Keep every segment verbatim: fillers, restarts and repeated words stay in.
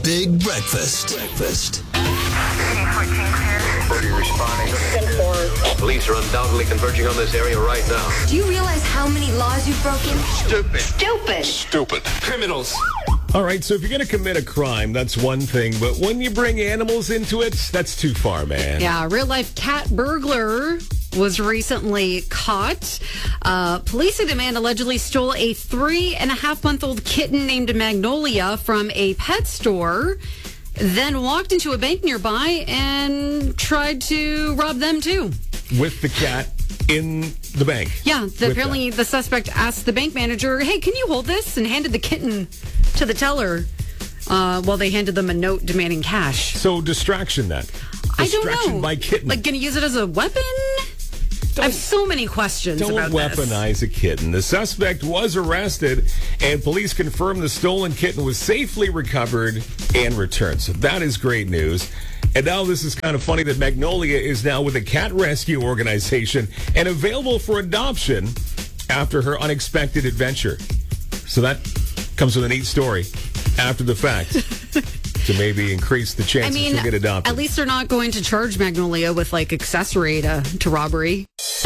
Big Breakfast. Breakfast. Responding. Police are undoubtedly converging on this area right now. Do you realize how many laws you've broken? Stupid. Stupid. Stupid. Criminals. All right, so if you're going to commit a crime, that's one thing. But when you bring animals into it, that's too far, man. Yeah, real-life cat burglar was recently caught. Uh, police say the man allegedly stole a three-and-a-half-month-old kitten named Magnolia from a pet store, then walked into a bank nearby and tried to rob them, too. With the cat in the bank? Yeah, the, apparently that. the suspect asked the bank manager, hey, can you hold this? And handed the kitten to the teller uh, while they handed them a note demanding cash. So distraction then? I don't know. Distraction by kitten. Like, going to use it as a weapon? Don't, I have so many questions don't about weaponize this. Don't weaponize a kitten. The suspect was arrested, and police confirmed the stolen kitten was safely recovered and returned. So that is great news. And now this is kind of funny that Magnolia is now with a cat rescue organization and available for adoption after her unexpected adventure. So that comes with a neat story after the fact to maybe increase the chances I mean, she'll get adopted. At least they're not going to charge Magnolia with like accessory to, to robbery.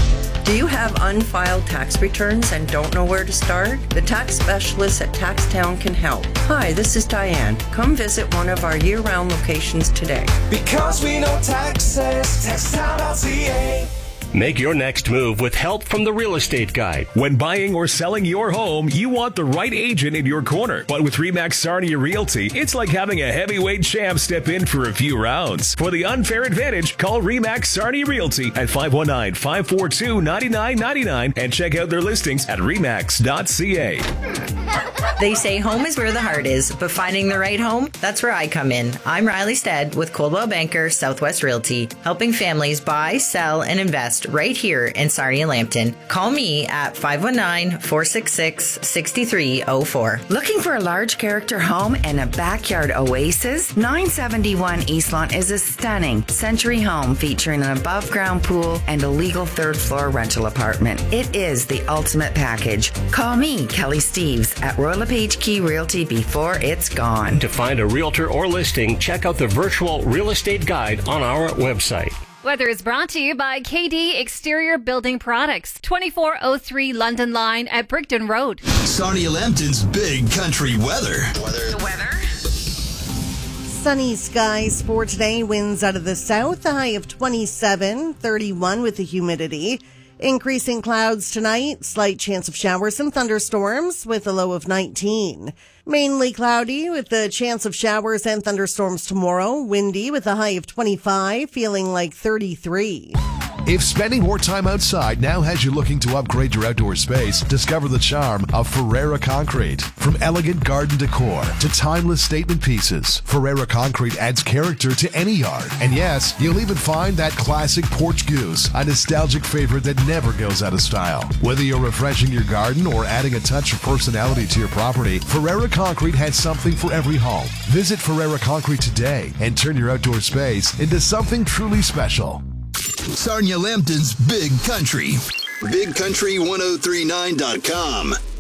Do you have unfiled tax returns and don't know where to start? The tax specialists at TaxTown can help. Hi, this is Diane. Come visit one of our year-round locations today. Because we know taxes, tax town dot c a. Make your next move with help from the Real Estate Guide. When buying or selling your home, you want the right agent in your corner. But with RE/MAX Sarnia Realty, it's like having a heavyweight champ step in for a few rounds. For the unfair advantage, call RE/MAX Sarnia Realty at five one nine, five four two, nine nine nine nine and check out their listings at remax dot c a. They say home is where the heart is, but finding the right home, that's where I come in. I'm Riley Stead with Coldwell Banker Southwest Realty, helping families buy, sell, and invest right here in Sarnia Lambton. Call me at five one nine, four six six, six three zero four. Looking for a large character home and a backyard oasis? nine seventy-one Eastlawn is a stunning century home featuring an above-ground pool and a legal third-floor rental apartment. It is the ultimate package. Call me, Kelly Steves, at Royal LePage Key Realty before it's gone. To find a realtor or listing, check out the virtual real estate guide on our website. Weather is brought to you by K D Exterior Building Products, twenty-four oh three London Line at Brickton Road. Sarnia Lambton's Big Country Weather. Weather. The weather. Sunny skies for today. Winds out of the south. A high of twenty-seven, thirty-one with the humidity. Increasing clouds tonight. Slight chance of showers and thunderstorms with a low of nineteen. Mainly cloudy with the chance of showers and thunderstorms tomorrow. Windy with a high of twenty-five, feeling like thirty-three. If spending more time outside now has you looking to upgrade your outdoor space, discover the charm of Ferreira Concrete. From elegant garden decor to timeless statement pieces, Ferreira Concrete adds character to any yard. And yes, you'll even find that classic porch goose, a nostalgic favorite that never goes out of style. Whether you're refreshing your garden or adding a touch of personality to your property, Ferreira Concrete has something for every home. Visit Ferreira Concrete today and turn your outdoor space into something truly special. Sarnia Lambton's Big Country. big country ten thirty-nine dot com.